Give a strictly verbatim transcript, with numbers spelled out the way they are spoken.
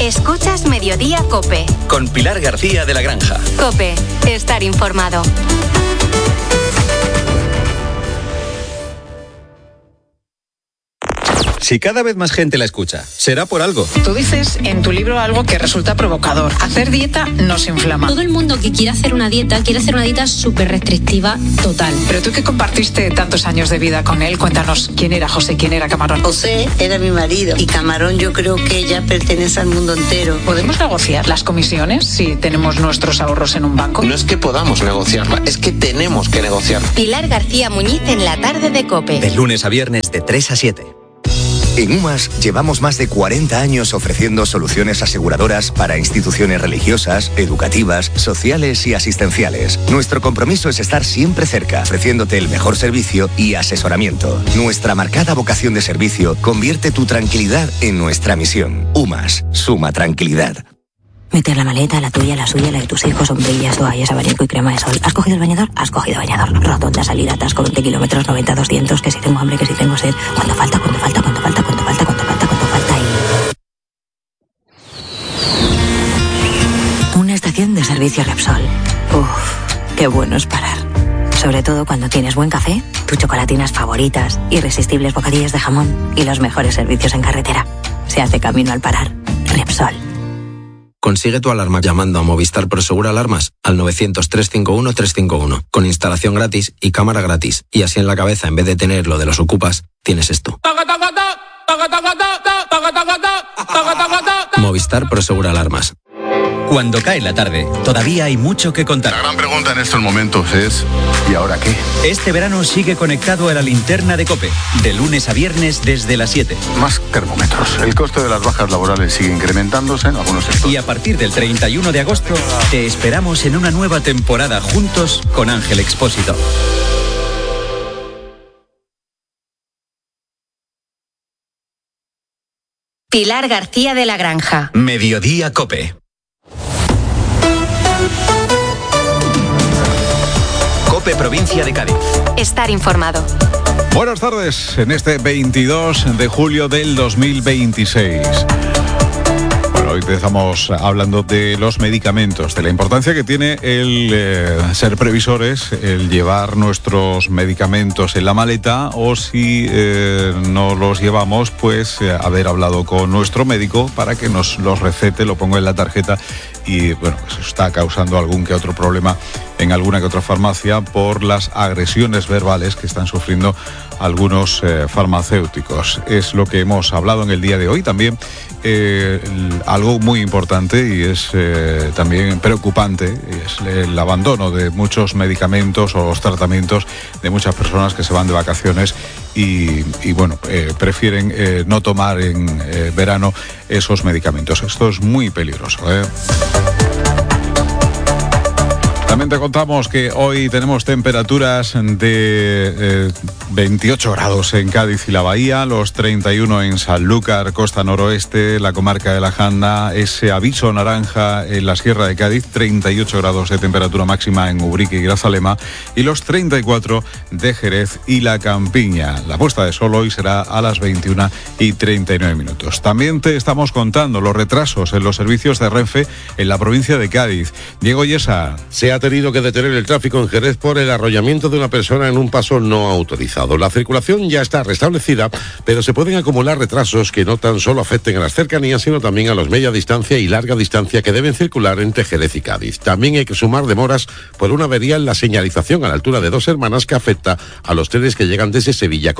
Escuchas Mediodía COPE. Con Pilar García de la Granja. COPE. Estar informado. Si cada vez más gente la escucha, será por algo. Tú dices en tu libro algo que resulta provocador. Hacer dieta nos inflama. Todo el mundo que quiere hacer una dieta, quiere hacer una dieta súper restrictiva, total. Pero tú que compartiste tantos años de vida con él, cuéntanos quién era José, quién era Camarón. José era mi marido y Camarón yo creo que ya pertenece al mundo entero. ¿Podemos negociar las comisiones si tenemos nuestros ahorros en un banco? No es que podamos negociarla, es que tenemos que negociar. Pilar García Muñiz en la tarde de COPE. De lunes a viernes de tres a siete. En UMAS llevamos más de cuarenta años ofreciendo soluciones aseguradoras para instituciones religiosas, educativas, sociales y asistenciales. Nuestro compromiso es estar siempre cerca, ofreciéndote el mejor servicio y asesoramiento. Nuestra marcada vocación de servicio convierte tu tranquilidad en nuestra misión. UMAS, suma tranquilidad. Meter la maleta, la tuya, la suya, la de tus hijos, sombrillas, toallas, abanico y crema de sol. ¿Has cogido el bañador? Has cogido bañador. Rotonda, salida, atasco, veinte kilómetros, noventa, doscientos, que si tengo hambre, que si tengo sed. ¿Cuánto falta? ¿Cuánto falta? ¿Cuánto falta? ¿Cuánto falta? ¿Cuánto falta? ¿Cuánto falta? Y... una estación de servicio Repsol. Uf, qué bueno es parar. Sobre todo cuando tienes buen café, tus chocolatinas favoritas, irresistibles bocadillos de jamón y los mejores servicios en carretera. Se hace camino al parar. Repsol. Consigue tu alarma llamando a Movistar Prosegur Alarmas al novecientos, trescientos cincuenta y uno, trescientos cincuenta y uno, con instalación gratis y cámara gratis. Y así en la cabeza, en vez de tener lo de los ocupas, tienes esto. Movistar Prosegur Alarmas. Cuando cae la tarde, todavía hay mucho que contar. La gran pregunta en estos momentos es, ¿y ahora qué? Este verano sigue conectado a la linterna de COPE, de lunes a viernes desde las siete. Más termómetros. El coste de las bajas laborales sigue incrementándose en algunos sectores. Y a partir del treinta y uno de agosto, te esperamos en una nueva temporada juntos con Ángel Expósito. Pilar García de la Granja. Mediodía COPE. COPE Provincia de Cádiz. Estar informado. Buenas tardes, en este veintidós de julio del dos mil veintiséis. Bueno, hoy empezamos hablando de los medicamentos, de la importancia que tiene el eh, ser previsores, el llevar nuestros medicamentos en la maleta, o si eh, no los llevamos, pues eh, haber hablado con nuestro médico para que nos los recete, lo ponga en la tarjeta. Y bueno, eso está causando algún que otro problema en alguna que otra farmacia por las agresiones verbales que están sufriendo algunos eh, farmacéuticos. Es lo que hemos hablado en el día de hoy. También eh, algo muy importante y es eh, también preocupante, es el abandono de muchos medicamentos o los tratamientos de muchas personas que se van de vacaciones y, y bueno, eh, prefieren eh, no tomar en eh, verano esos medicamentos. Esto es muy peligroso, ¿eh? También te contamos que hoy tenemos temperaturas de eh, veintiocho grados en Cádiz y la Bahía, los treinta y uno en Sanlúcar, costa noroeste, la comarca de la Janda, ese aviso naranja en la Sierra de Cádiz, treinta y ocho grados de temperatura máxima en Ubrique y Grazalema, y los treinta y cuatro de Jerez y la Campiña. La puesta de sol hoy será a las veintiuna y treinta y nueve minutos. También te estamos contando los retrasos en los servicios de Renfe en la provincia de Cádiz. Diego Yesa. Se ha tenido que detener el tráfico en Jerez por el arrollamiento de una persona en un paso no autorizado. La circulación ya está restablecida, pero se pueden acumular retrasos que no tan solo afecten a las cercanías, sino también a los media distancia y larga distancia que deben circular entre Jerez y Cádiz. También hay que sumar demoras por una avería en la señalización a la altura de Dos Hermanas que afecta a los trenes que llegan desde Sevilla.